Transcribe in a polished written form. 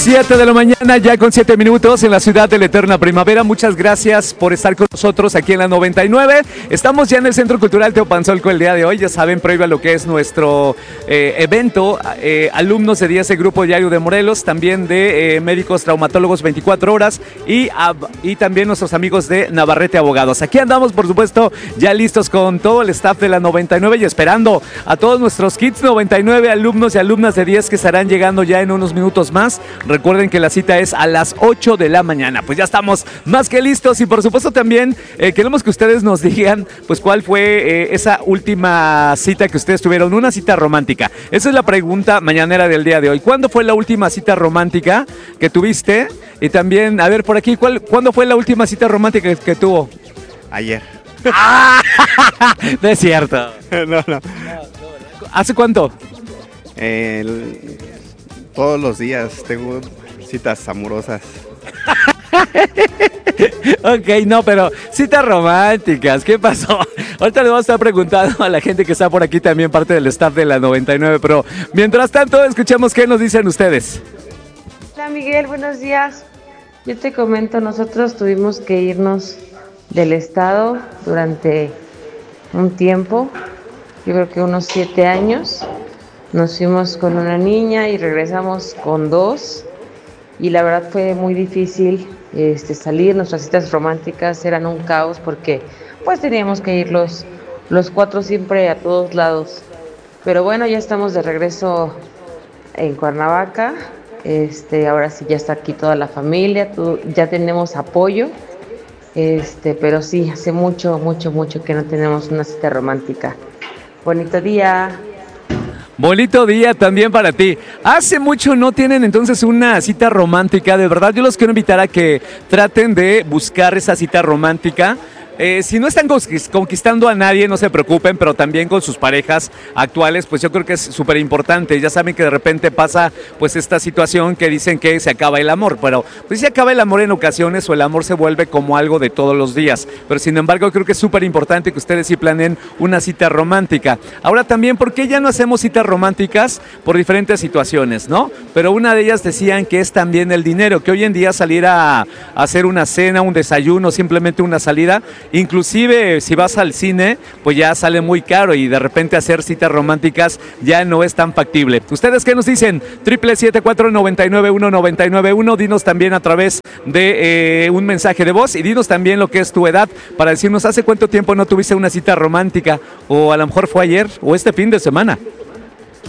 7 de la mañana, ya con 7 minutos en la ciudad de la eterna primavera. Muchas gracias por estar con nosotros aquí en la 99. Estamos ya en el Centro Cultural Teopanzolco el día de hoy. Ya saben, previo a lo que es nuestro evento, alumnos de 10 Grupo Diario de Morelos, también de médicos traumatólogos 24 horas y también nuestros amigos de Navarrete Abogados. Aquí andamos, por supuesto, ya listos con todo el staff de la 99 y esperando a todos nuestros Kids 99, alumnos y alumnas de 10 que estarán llegando ya en unos minutos más. Recuerden que la cita es a las 8 de la mañana. Pues ya estamos más que listos y por supuesto también queremos que ustedes nos digan pues cuál fue esa última cita que ustedes tuvieron, una cita romántica. Esa es la pregunta mañanera del día de hoy. ¿Cuándo fue la última cita romántica que tuviste? Y también, a ver, por aquí, ¿cuándo fue la última cita romántica que tuvo? Ayer. No es cierto. No. ¿Hace cuánto? Todos los días tengo citas amorosas. Ok, no, pero citas románticas, ¿qué pasó? Ahorita le vamos a estar preguntando a la gente que está por aquí, también parte del staff de la 99, pero mientras tanto, escuchemos qué nos dicen ustedes. Hola Miguel, buenos días. Yo te comento, nosotros tuvimos que irnos del estado durante un tiempo, yo creo que unos 7 años. Nos fuimos con una niña y regresamos con 2 y la verdad fue muy difícil salir. Nuestras citas románticas eran un caos porque pues teníamos que ir los 4 siempre a todos lados. Pero bueno, ya estamos de regreso en Cuernavaca. Ahora sí ya está aquí toda la familia, ya tenemos apoyo. Pero sí, hace mucho que no tenemos una cita romántica. Bonito día. Bonito día también para ti. Hace mucho no tienen entonces una cita romántica. De verdad, yo los quiero invitar a que traten de buscar esa cita romántica. Si no están conquistando a nadie, no se preocupen, pero también con sus parejas actuales, pues yo creo que es súper importante. Ya saben que de repente pasa pues esta situación que dicen que se acaba el amor, pero pues se acaba el amor en ocasiones o el amor se vuelve como algo de todos los días. Pero sin embargo, creo que es súper importante que ustedes sí planeen una cita romántica. Ahora también, ¿por qué ya no hacemos citas románticas? Por diferentes situaciones, ¿no? Pero una de ellas decían que es también el dinero, que hoy en día salir a hacer una cena, un desayuno, simplemente una salida, inclusive si vas al cine, pues ya sale muy caro y de repente hacer citas románticas ya no es tan factible. ¿Ustedes qué nos dicen? 777-499-1991. Dinos también a través de un mensaje de voz y dinos también lo que es tu edad para decirnos hace cuánto tiempo no tuviste una cita romántica o a lo mejor fue ayer o este fin de semana.